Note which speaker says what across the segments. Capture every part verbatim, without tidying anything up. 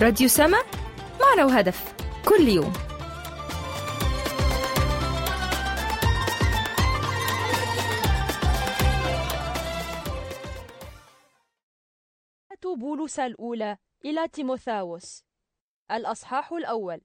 Speaker 1: راديو سما، معنى وهدف كل يوم.
Speaker 2: بولس الأولى إلى تيموثاوس، الأصحاح الأول.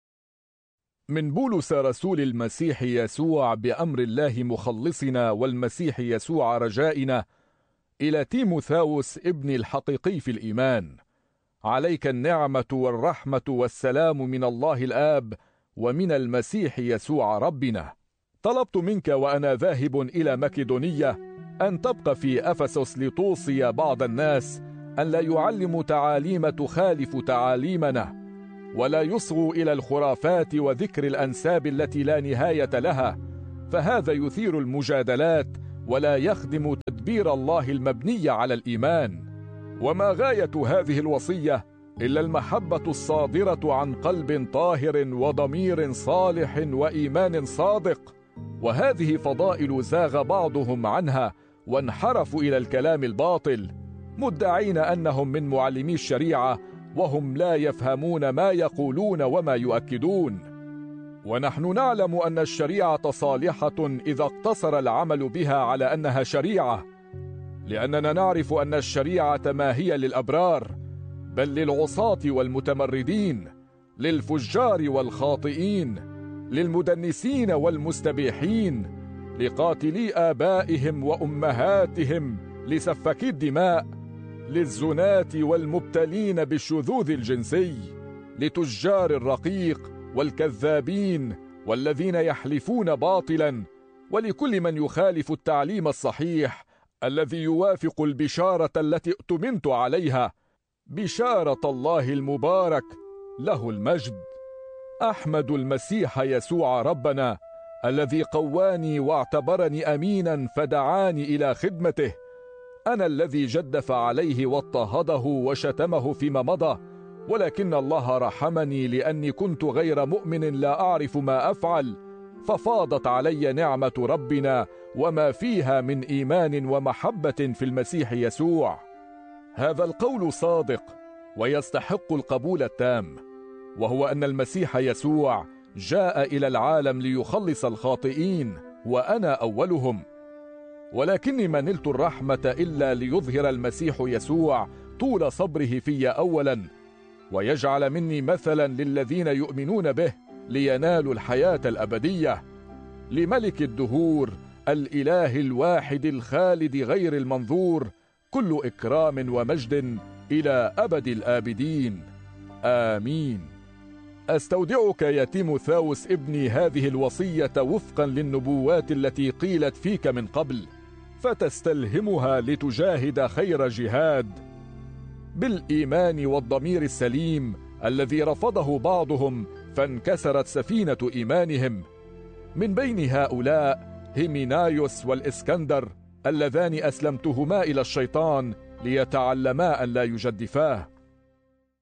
Speaker 3: من بولس رسول المسيح يسوع بأمر الله مخلصنا والمسيح يسوع رجائنا، إلى تيموثاوس ابن الحقيقي في الإيمان، عليك النعمة والرحمة والسلام من الله الآب ومن المسيح يسوع ربنا. طلبت منك وأنا ذاهب إلى مكدونية أن تبقى في أفسس لتوصي بعض الناس أن لا يعلموا تعاليم تخالف تعاليمنا، ولا يصغوا إلى الخرافات وذكر الأنساب التي لا نهاية لها، فهذا يثير المجادلات ولا يخدم تدبير الله المبني على الإيمان. وما غاية هذه الوصية إلا المحبة الصادرة عن قلب طاهر وضمير صالح وإيمان صادق، وهذه فضائل زاغ بعضهم عنها وانحرفوا إلى الكلام الباطل، مدعين أنهم من معلمي الشريعة وهم لا يفهمون ما يقولون وما يؤكدون. ونحن نعلم أن الشريعة صالحة إذا اقتصر العمل بها على أنها شريعة، لأننا نعرف أن الشريعة ما هي للأبرار، بل للعصاة والمتمردين، للفجار والخاطئين، للمدنسين والمستبيحين، لقاتلي آبائهم وأمهاتهم، لسفكي الدماء، للزناة والمبتلين بالشذوذ الجنسي، لتجار الرقيق والكذابين والذين يحلفون باطلا، ولكل من يخالف التعليم الصحيح الذي يوافق البشارة التي اؤتمنت عليها، بشارة الله المبارك له المجد. أحمد المسيح يسوع ربنا الذي قواني واعتبرني أمينا فدعاني إلى خدمته، أنا الذي جدف عليه واضطهده وشتمه فيما مضى، ولكن الله رحمني لأني كنت غير مؤمن لا أعرف ما أفعل، ففاضت علي نعمة ربنا وما فيها من إيمان ومحبة في المسيح يسوع. هذا القول صادق ويستحق القبول التام، وهو أن المسيح يسوع جاء إلى العالم ليخلص الخاطئين وأنا أولهم، ولكني ما نلت الرحمة إلا ليظهر المسيح يسوع طول صبره في أولا، ويجعل مني مثلا للذين يؤمنون به لينالوا الحياة الأبدية، لملك الدهور الإله الواحد الخالد غير المنظور، كل إكرام ومجد إلى أبد الآبدين، آمين. أستودعك يا تيموثاوس ابني هذه الوصية وفقا للنبوات التي قيلت فيك من قبل، فتستلهمها لتجاهد خير جهاد بالإيمان والضمير السليم الذي رفضه بعضهم فانكسرت سفينة إيمانهم. من بين هؤلاء هيمينايوس والإسكندر اللذان أسلمتهما إلى الشيطان ليتعلما أن لا يجدفاه.